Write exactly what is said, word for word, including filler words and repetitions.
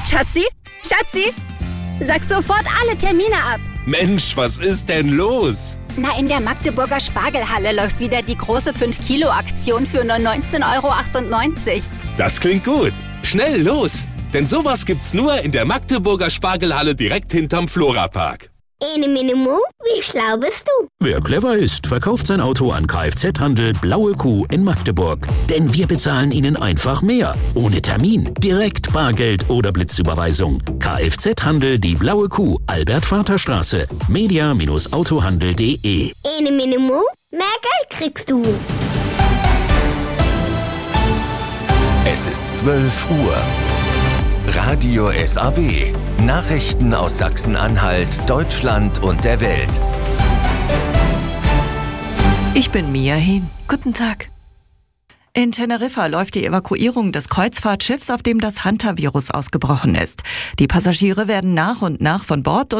Schatzi? Schatzi? Sag sofort alle Termine ab. Mensch, was ist denn los? Na, in der Magdeburger Spargelhalle läuft wieder die große fünf Kilo Aktion für nur neunzehn Euro achtundneunzig. Das klingt gut. Schnell los! Denn sowas gibt's nur in der Magdeburger Spargelhalle direkt hinterm Florapark. Ene Minimo, wie schlau bist du? Wer clever ist, verkauft sein Auto an Kfz-Handel Blaue Kuh in Magdeburg. Denn wir bezahlen Ihnen einfach mehr. Ohne Termin, direkt Bargeld oder Blitzüberweisung. Kfz-Handel Die Blaue Kuh, Albert-Vater-Straße, media Autohandel punkt de. Ene Minimo, mehr Geld kriegst du. Es ist zwölf Uhr. Radio S A W. Nachrichten aus Sachsen-Anhalt, Deutschland und der Welt. Ich bin Mia Hehn. Guten Tag. In Teneriffa läuft die Evakuierung des Kreuzfahrtschiffs, auf dem das Hanta-Virus ausgebrochen ist. Die Passagiere werden nach und nach von Bord